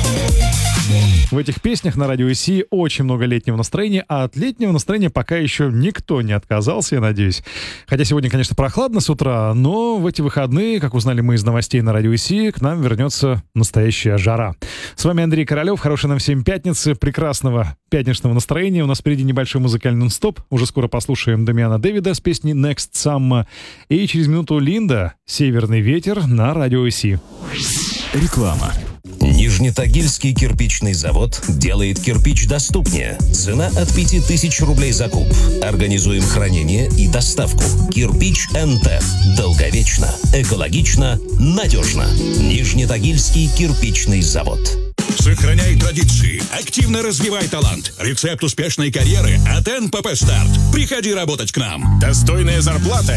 В этих песнях на радио ИСИ очень много летнего настроения, а от летнего настроения пока еще никто не отказался, я надеюсь. Хотя сегодня, конечно, прохладно с утра, но в эти выходные, как узнали мы из новостей на радио ИСИ, к нам вернется настоящая жара. С вами Андрей Королев, хорошей нам всем пятницы, прекрасного пятничного настроения. У нас впереди небольшой музыкальный нон-стоп. Уже скоро послушаем Дамиана Дэвида с песней Next Summer. И через минуту Линда «Северный ветер» на радио ИСИ. Реклама. Нижнетагильский кирпичный завод делает кирпич доступнее. Цена от 5000 рублей за куб. Организуем хранение и доставку. Кирпич НТ. Долговечно, экологично, надежно. Нижнетагильский кирпичный завод. Сохраняй традиции, активно развивай талант. Рецепт успешной карьеры от НПП «Старт». Приходи работать к нам. Достойная зарплата